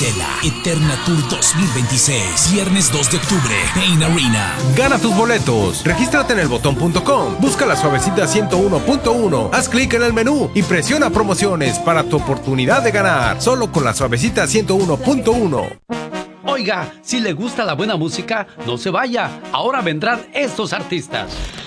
Candela Eterna Tour 2026. Viernes 2 de octubre, Pain Arena. Gana tus boletos. Regístrate en elbotón.com. Busca La Suavecita 101.1. Haz clic en el menú y presiona promociones para tu oportunidad de ganar. Solo con La Suavecita 101.1. Oiga, si le gusta la buena música, no se vaya. Ahora vendrán estos artistas.